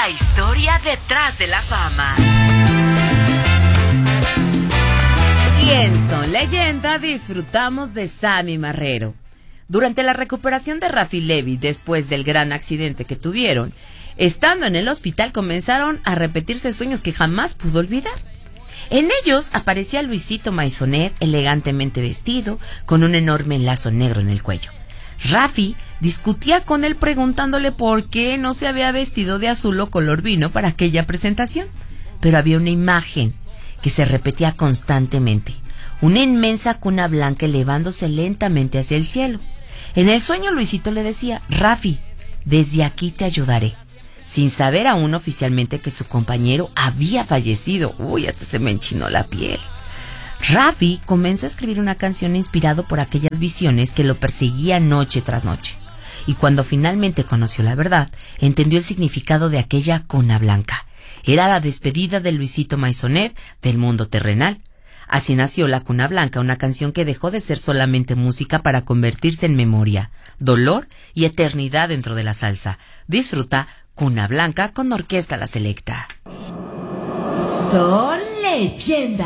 La historia detrás de la fama. Y en Son Leyenda disfrutamos de Sammy Marrero. Durante la recuperación de Rafi Levy después del gran accidente que tuvieron, estando en el hospital comenzaron a repetirse sueños que jamás pudo olvidar. En ellos aparecía Luisito Maisonet elegantemente vestido, con un enorme lazo negro en el cuello. Rafi discutía con él preguntándole por qué no se había vestido de azul o color vino para aquella presentación. Pero había una imagen que se repetía constantemente, una inmensa cuna blanca elevándose lentamente hacia el cielo. En el sueño Luisito le decía: Rafi, desde aquí te ayudaré, sin saber aún oficialmente que su compañero había fallecido. Uy, hasta se me enchinó la piel. Rafi comenzó a escribir una canción inspirado por aquellas visiones que lo perseguían noche tras noche. Y cuando finalmente conoció la verdad, entendió el significado de aquella cuna blanca. Era la despedida de Luisito Maisonet del mundo terrenal. Así nació La Cuna Blanca, una canción que dejó de ser solamente música para convertirse en memoria, dolor y eternidad dentro de la salsa. Disfruta Cuna Blanca con Orquesta La Selecta. Son Leyenda.